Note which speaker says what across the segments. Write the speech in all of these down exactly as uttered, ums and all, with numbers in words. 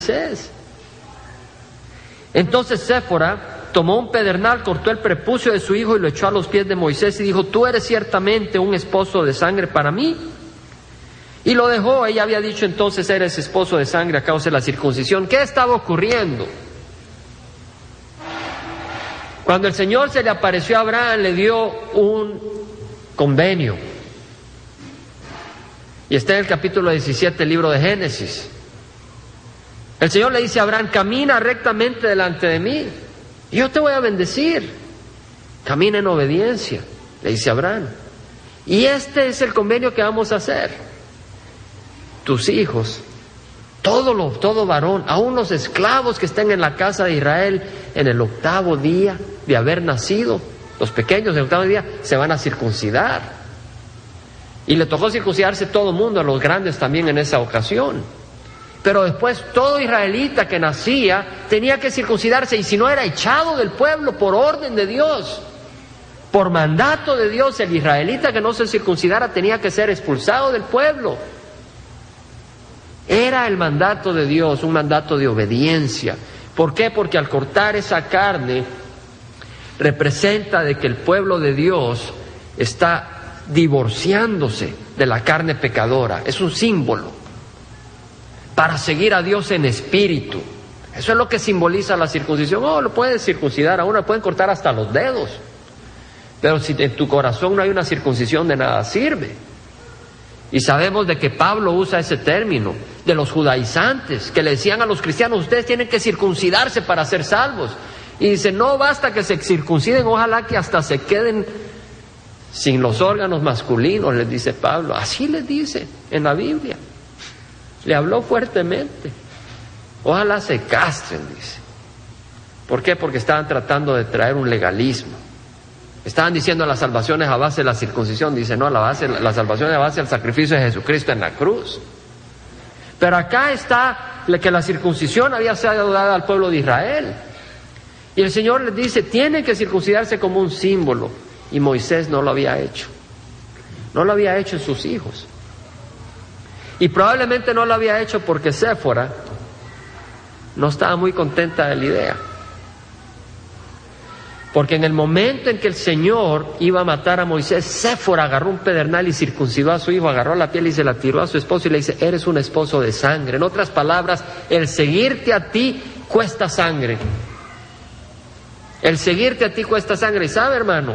Speaker 1: Moisés. Entonces Séfora tomó un pedernal, cortó el prepucio de su hijo y lo echó a los pies de Moisés y dijo: tú eres ciertamente un esposo de sangre para mí. Y lo dejó. Ella había dicho entonces: eres esposo de sangre a causa de la circuncisión. ¿Qué estaba ocurriendo? Cuando el Señor se le apareció a Abraham, le dio un convenio. Y está en el capítulo diecisiete del libro de Génesis. El Señor le dice a Abraham: camina rectamente delante de mí y yo te voy a bendecir. Camina en obediencia, le dice Abraham. Y este es el convenio que vamos a hacer. Tus hijos, todo, lo, todo varón, aún los esclavos que estén en la casa de Israel, en el octavo día de haber nacido, los pequeños del octavo día, se van a circuncidar. Y le tocó circuncidarse todo el mundo, a los grandes también en esa ocasión. Pero después todo israelita que nacía tenía que circuncidarse, y si no era echado del pueblo por orden de Dios, por mandato de Dios. El israelita que no se circuncidara tenía que ser expulsado del pueblo. Era el mandato de Dios, un mandato de obediencia. ¿Por qué? Porque al cortar esa carne representa de que el pueblo de Dios está divorciándose de la carne pecadora. Es un símbolo para seguir a Dios en espíritu. Eso es lo que simboliza la circuncisión. Oh, lo puedes circuncidar a uno, pueden cortar hasta los dedos, pero si en tu corazón no hay una circuncisión, de nada sirve. Y sabemos de que Pablo usa ese término de los judaizantes, que le decían a los cristianos: ustedes tienen que circuncidarse para ser salvos. Y dice: no basta que se circunciden, ojalá que hasta se queden sin los órganos masculinos, les dice Pablo. Así les dice en la Biblia. Le habló fuertemente. Ojalá se castren, dice. ¿Por qué? Porque estaban tratando de traer un legalismo. Estaban diciendo: la salvación es a base de la circuncisión. Dice: no, la, base, la salvación es a base del sacrificio de Jesucristo en la cruz. Pero acá está que la circuncisión había sido dada al pueblo de Israel. Y el Señor les dice: tienen que circuncidarse como un símbolo. Y Moisés no lo había hecho. No lo había hecho en sus hijos. Y probablemente no lo había hecho porque Séfora no estaba muy contenta de la idea. Porque en el momento en que el Señor iba a matar a Moisés, Séfora agarró un pedernal y circuncidó a su hijo, agarró la piel y se la tiró a su esposo y le dice: eres un esposo de sangre. En otras palabras, el seguirte a ti cuesta sangre. El seguirte a ti cuesta sangre. ¿Y sabe, hermano?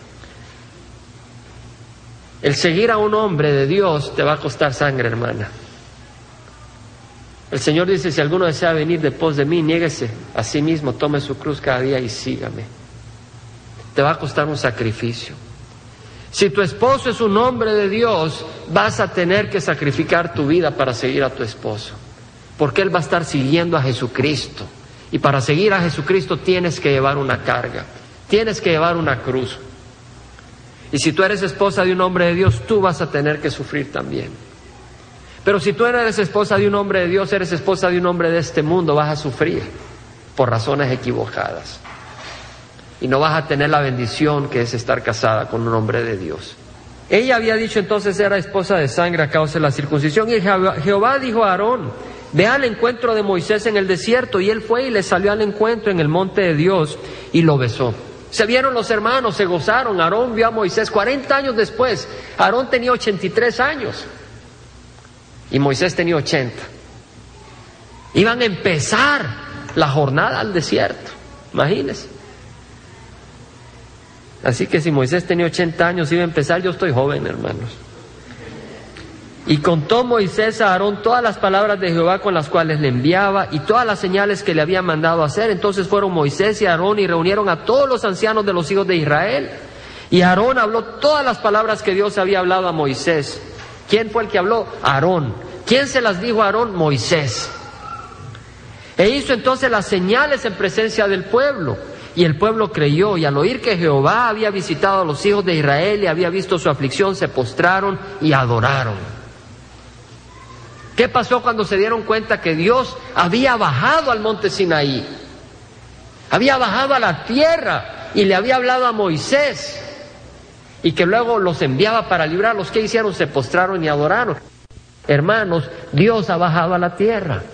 Speaker 1: El seguir a un hombre de Dios te va a costar sangre, hermana. El Señor dice: si alguno desea venir de pos de mí, niéguese a sí mismo, tome su cruz cada día y sígame. Te va a costar un sacrificio. Si tu esposo es un hombre de Dios, vas a tener que sacrificar tu vida para seguir a tu esposo, porque él va a estar siguiendo a Jesucristo. Y para seguir a Jesucristo tienes que llevar una carga, tienes que llevar una cruz. Y si tú eres esposa de un hombre de Dios, tú vas a tener que sufrir también. Pero si tú eres esposa de un hombre de Dios, eres esposa de un hombre de este mundo, vas a sufrir por razones equivocadas. Y no vas a tener la bendición que es estar casada con un hombre de Dios. Ella había dicho entonces: era esposa de sangre a causa de la circuncisión. Y Jehová dijo a Aarón: ve al encuentro de Moisés en el desierto. Y él fue y le salió al encuentro en el monte de Dios y lo besó. Se vieron los hermanos, se gozaron. Aarón vio a Moisés cuarenta años después. Aarón tenía ochenta y tres años y Moisés tenía ochenta. Iban a empezar la jornada al desierto, imagínense. Así que si Moisés tenía ochenta años, iba a empezar. Yo estoy joven, hermanos. Y contó Moisés a Aarón todas las palabras de Jehová con las cuales le enviaba y todas las señales que le había mandado hacer. Entonces fueron Moisés y Aarón y reunieron a todos los ancianos de los hijos de Israel. Y Aarón habló todas las palabras que Dios había hablado a Moisés. ¿Quién fue el que habló? Aarón. ¿Quién se las dijo a Aarón? Moisés. E hizo entonces las señales en presencia del pueblo. Y el pueblo creyó, y al oír que Jehová había visitado a los hijos de Israel y había visto su aflicción, se postraron y adoraron. ¿Qué pasó cuando se dieron cuenta que Dios había bajado al monte Sinaí? Había bajado a la tierra y le había hablado a Moisés, y que luego los enviaba para librarlos. ¿Qué hicieron? Se postraron y adoraron. Hermanos, Dios ha bajado a la tierra.